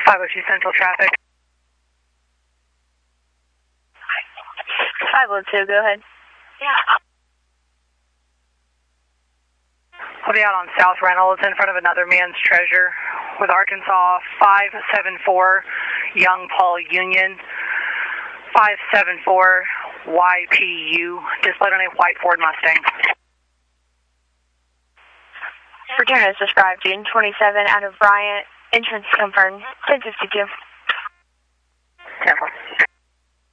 502 Central traffic. 502, go ahead. Yeah. I'll be out on South Reynolds in front of another man's treasure with Arkansas 574 Young Paul Union 574 YPU, displayed on a white Ford Mustang. Return as described, June 27 out of Bryant, entrance confirmed, 1052. 10-4.